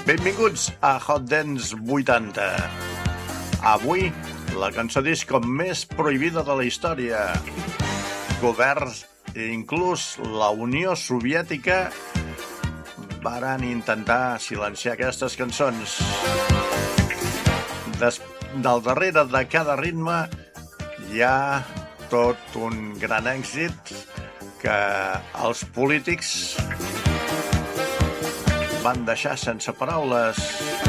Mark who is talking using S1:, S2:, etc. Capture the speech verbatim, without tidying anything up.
S1: Benvinguts a Hot Dance vuitanta. Avui, la cançó disco més prohibida de la història. Governs i inclús la Unió Soviètica varen intentar silenciar aquestes cançons. Des, del darrere de cada ritme hi ha tot un gran èxit que els polítics van deixar sense paraules.